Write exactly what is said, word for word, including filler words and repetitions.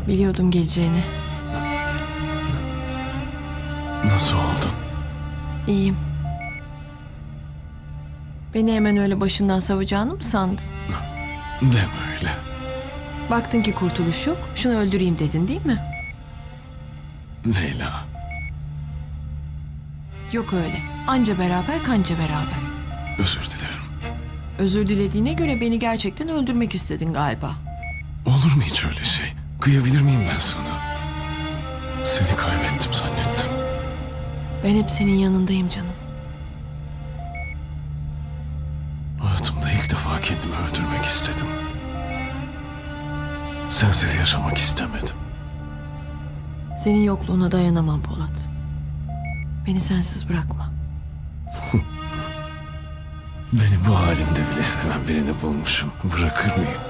Biliyordum geleceğini. Nasıl oldun? İyiyim. Beni hemen öyle başından savacağını mı sandın? Deme öyle. Baktın ki kurtuluş yok, şunu öldüreyim dedin değil mi? Leyla. Yok öyle. Anca beraber kanca beraber. Özür dilerim. Özür dilediğine göre beni gerçekten öldürmek istedin galiba. Olur mu hiç öyle şey? Kıyabilir miyim ben sana? Seni kaybettim zannettim. Ben hep senin yanındayım canım. Hayatımda ilk defa kendimi öldürmek istedim. Sensiz yaşamak istemedim. Senin yokluğuna dayanamam Polat. Beni sensiz bırakma. Beni bu halimde bile seven birini bulmuşum. Bırakır mıyım?